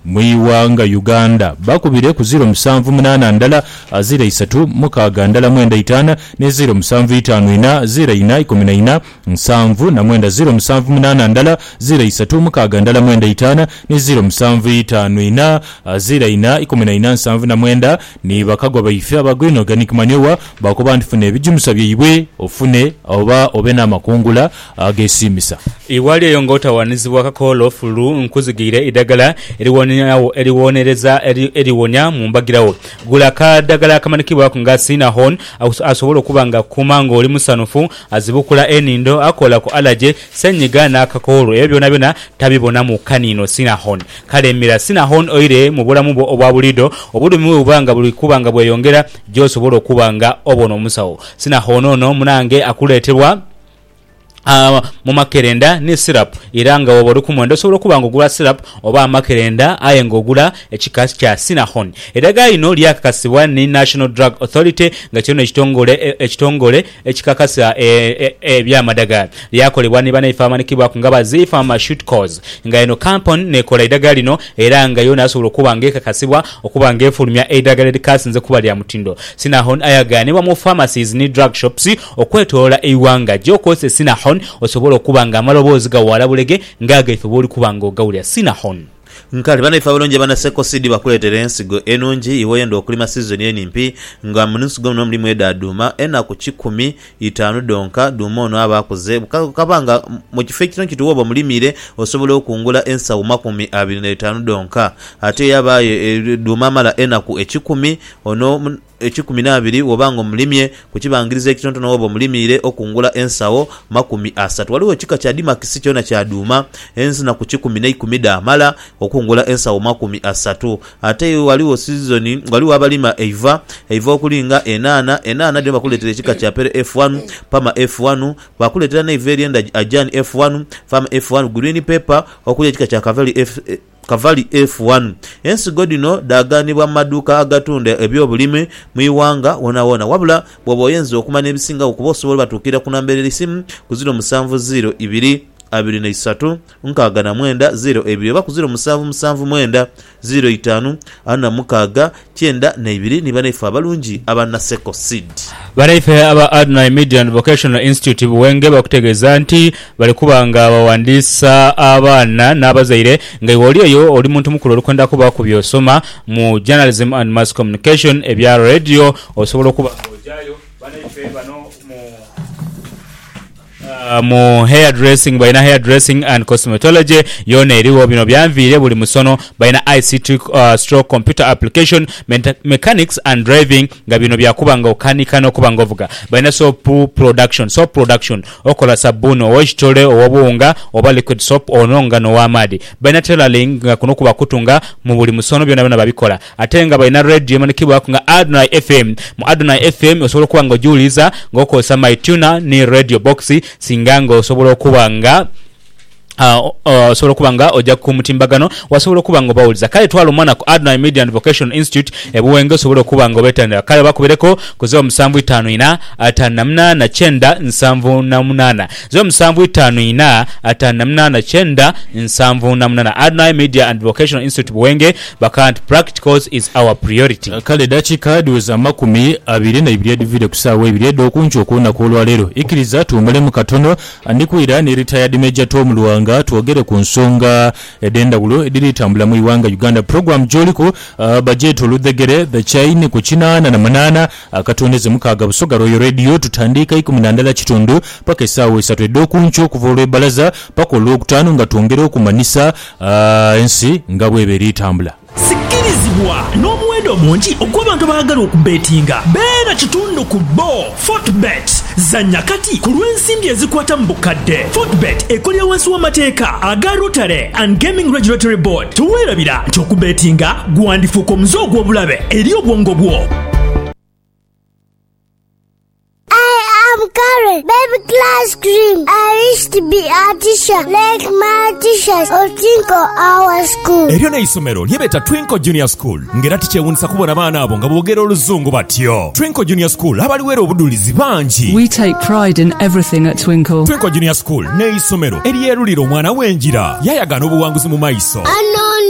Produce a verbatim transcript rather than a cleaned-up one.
muiwanga Uganda bakubire ku zero musanvu munana ndala zero isatu mukaga ndala mwenda itana ne zero musanvu itano ina zero ina ikumi na ina musanvu na mwenda zero musanvu munana ndala zero isatu mukaga ndala mwenda itana ne zero musanvu itano ina zero ina ikumi na ina musanvu na mwenda ni bakagwa baife abagwino organic manure bakoba ndifune ebijimusa byibwe ofune oba obena makungula agesimisa iwali yongota wanizibwa kakolo fulu nkuzigire idagala eriwonyawo eriwonereza eriwonya mu mbagirawo gula ka dagala kamanikibwa kunga Sinahon asobola kubanga kumango oli musanufu azibukula enindo akola ku allergy senyiga na kakolo ebyo nabina tabibona mu kanino Sinahon kale mira Sinahon oire mu bulamu obwa bulido obulumi ubanga buli kubanga bweyongera jo sobola kubanga obono musawo Sinahon ono munange akuleterwa Uh, mu makerenda ne syrup iranga waboro kumwendo sobolo kubanga ogula syrup oba makerenda ayengo ogula ekikasi kya Sinahon edaga ino lyakakasibwa ni National Drug Authority nga kino ekitongole ekitongole ekikakasa ebya madaga lyakolebwa ni bana ifama nikibwa kungaba zifama shoot cause nga ino company ne kola edaga lino eranga yona asobolo kubanga ekakasibwa okubanga efulumya edaga likasinze kuba lya mutindo Sinahon ayaganibwa mu pharmacies ni drug shops okwetola eiwanga jokose Sinahon osobola okubanga amalobozi ga walabulege ngaga ife boli kubanga ogawulya Sinahon nkali bana ifa bulonje bana seko sidi bakuletere ensigo enungi iwoye ndo okulima season yenimpi nga munisigo no mlimu edaduma ena ku kikumi itano donka duma ono abakoze kabanga mu kifekito kituwoba mulimire osobola okungula ensawo makumi abiri na etaano donka ate yabaye duma mala ena ku ekikumi ono ekikumi na abiri obango mulimye kukibangiriza ekitonto no obo mulimire okungula ensawo makumi asatu waliwo chika cha dimakisi kyona kya duma enzi na ku kikumi na ikumi da mala okungula ensawo makumi asatu ate waliwo season waliwo abalima eiva eiva okulinga enana enana de bakuletera chika cha pere F one pama F one bakuletera na iverienda ajani F one fama F one green pepper okulya chika cha kavali F Kavali F one ensi godino daganibwa maduka agatunda ebyo bulime muiwanga wona wona wabula bwobo yenzo okumana ebisinga okubosobola batukira kunambere simu ku zero musanvu zero ibiri abiri na isatu nkaga na mwenda zero ebiri ba ku zero musanvu musanvu mwenda zero itano ana mukaga kyenda na ibiri ni bana ifa balungi abana seko seed baraife aba Adonai Media and Vocational Institute buwenge bakutegeza nti bali kubanga abawandisa abana n'abazaire nga iwoliyo oli muntu mukuru olikwenda kuba kubyosoma mu journalism and mass communication ebya radio osobola kuba ojayo baraife bano mu Uh, mu hairdressing baina hairdressing and cosmetology yona eriwo bino byanvire buli musono baina I C T uh, stroke computer application mechanics and driving nga bino byakubanga okanika no kubanga ovuga baina soap production soap production okola sabuno owechitole owobunga oba liquid soap ononga no wamadi baina tailoring nga kuno kuba kutunga mu buli musono byona byona babikola atenga baina radio manikibwa nga Adonai F M mu Adonai F M osobola kubanga ojuliza ngoko sama iTunes ni radio boxi singango osobola okubanga Uh, uh, sobola kubanga ojja ku mutimbagano wasobola kubanga bawuliza kale twalo mwana ku Adonai Media and Vocational Institute ebuwenge sobola kubanga obetandira kale bakubireko ku zero musanvu itano ina atano munana kyenda nsanvu na munana zero musanvu itano ina atano munana kyenda nsanvu na munana Adonai Media and Vocational Institute buwenge bakant practicals is our priority kale dakika duza makumi abiri na ibiri divide kusawa ibiri do kuncho kuna kolwa lero ikiriza tumale mu katono andikuira ni retired Major Tom Luwanga tuogere ku nsonga edenda gulo ediri tambula mu iwanga Uganda program joliko uh, budget oludegere the chain ku kinana na manana akatondeze mukaga busoga Royal Radio tutandika ikumi na ndala kitundu paka esawa esatu edo kuncho kuvolwe balaza paka olwokutano nga tuongere okumanisa uh, ensi nga bweberi tambula sikirizibwa n'omuwendo mungi ogw'abantu abaagala okubetinga beera kitundu ku bo Fortbet zanya kati ku lw'ensimbi ezikwata mu bukadde Fortbet ekolera wansi w'amateeka aga Rotary and Gaming Regulatory Board tuweerabira nti okubetinga gwandifuuka omuze ogw'obulabe eri obwongo bwo. I'm Karen, baby class cream. I wish to be a teacher like my teachers or Twinkle our school. Eryo na isomero lyebeta Twinkle Junior School. Ngera tikyewunisa kubona baana abo nga boogera oluzungu batyo. Twinkle Junior School abaliwera obudulizi bangi. We take pride in everything at Twinkle. Twinkle Junior School ne isomero eryerulira omwana w'enjira yayagana obuwanguzi mu maiso. I know